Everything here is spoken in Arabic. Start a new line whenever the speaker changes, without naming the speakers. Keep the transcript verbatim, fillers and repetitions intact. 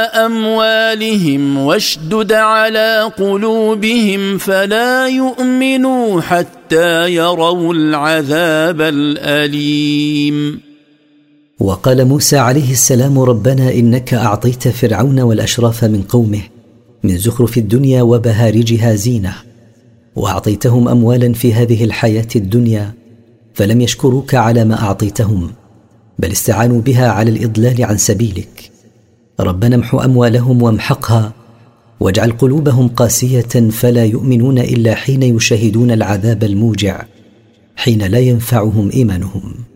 أموالهم واشدد على قلوبهم فلا يؤمنوا حتى يروا العذاب الأليم.
وقال موسى عليه السلام: ربنا إنك أعطيت فرعون والأشراف من قومه من زخرف الدنيا وبهارجها زينة، وأعطيتهم أموالا في هذه الحياة الدنيا، فلم يشكروك على ما أعطيتهم، بل استعانوا بها على الإضلال عن سبيلك. ربنا امحو أموالهم وامحقها، واجعل قلوبهم قاسية فلا يؤمنون إلا حين يشاهدون العذاب الموجع، حين لا ينفعهم إيمانهم.